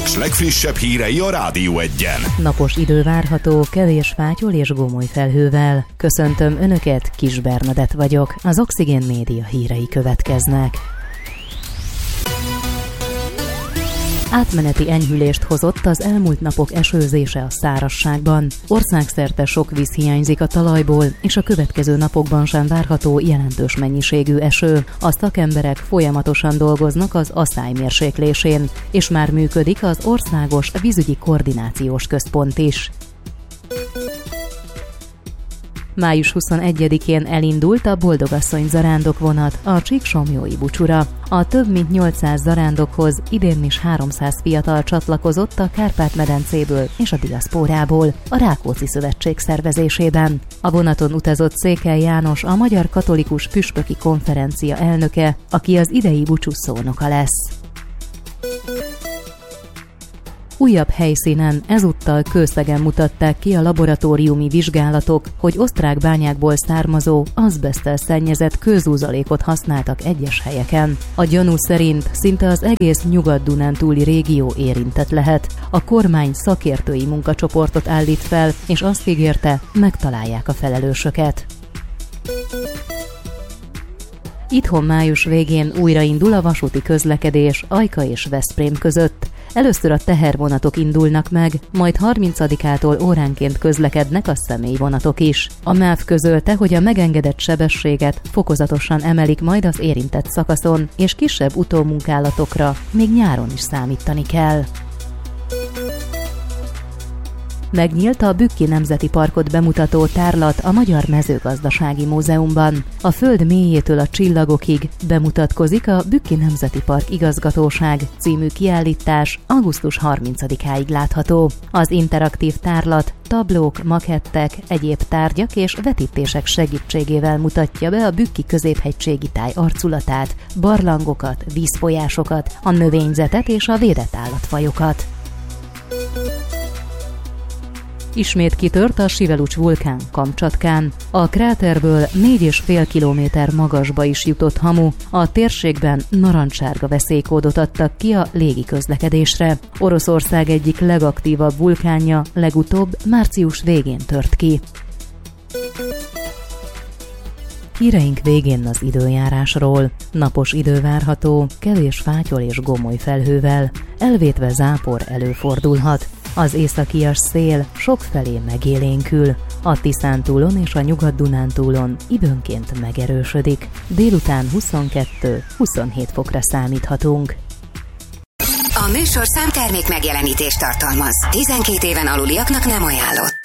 Paks legfrissebb hírei a Rádió Egyen. Napos idő várható, kevés fátyol és gomoly felhővel. Köszöntöm Önöket, Kis Bernadett vagyok. Az Oxigén Média hírei következnek. Átmeneti enyhülést hozott az elmúlt napok esőzése a szárazságban. Országszerte sok víz hiányzik a talajból, és a következő napokban sem várható jelentős mennyiségű eső. A szakemberek folyamatosan dolgoznak az asszály mérséklésén, és már működik az Országos Vízügyi Koordinációs Központ is. Május 21-én elindult a Boldogasszony zarándokvonat a Csíksomlyói búcsúra. A több mint 800 zarándokhoz idén is 300 fiatal csatlakozott a Kárpát-medencéből és a diaszpórából a Rákóczi Szövetség szervezésében. A vonaton utazott Székely János, a Magyar Katolikus Püspöki Konferencia elnöke, aki az idei búcsú szónoka lesz. Újabb helyszínen, ezúttal Kőszegen mutatták ki a laboratóriumi vizsgálatok, hogy osztrák bányákból származó, azbeszttel szennyezett kőzúzalékot használtak egyes helyeken. A gyanú szerint szinte az egész Nyugat-Dunántúli régió érintett lehet. A kormány szakértői munkacsoportot állít fel, és azt ígérte, megtalálják a felelősöket. Itthon május végén újraindul a vasúti közlekedés Ajka és Veszprém között. Először a tehervonatok indulnak meg, majd 30-ától óránként közlekednek a személyvonatok is. A MÁV közölte, hogy a megengedett sebességet fokozatosan emelik majd az érintett szakaszon, és kisebb utómunkálatokra még nyáron is számítani kell. Megnyílt a Bükki Nemzeti Parkot bemutató tárlat a Magyar Mezőgazdasági Múzeumban. A Föld mélyétől a csillagokig bemutatkozik a Bükki Nemzeti Park Igazgatóság című kiállítás, augusztus 30-áig látható. Az interaktív tárlat tablók, makettek, egyéb tárgyak és vetítések segítségével mutatja be a Bükki középhegységi táj arculatát, barlangokat, vízfolyásokat, a növényzetet és a védett állatfajokat. Ismét kitört a Sivelucs vulkán Kamcsatkán. A kráterből 4,5 kilométer magasba is jutott hamu. A térségben narancssárga veszélykódot adtak ki a légiközlekedésre. Oroszország egyik legaktívabb vulkánja legutóbb március végén tört ki. Híreink végén az időjárásról. Napos idő várható, kevés fátyol és gomoly felhővel, elvétve zápor előfordulhat. Az északias szél sokfelé megélénkül. A Tiszántúlon és a Nyugat-Dunántúlon időnként megerősödik. Délután 22-27 fokra számíthatunk. A műsorszám termék megjelenítést tartalmaz. 12 éven aluliaknak nem ajánlott.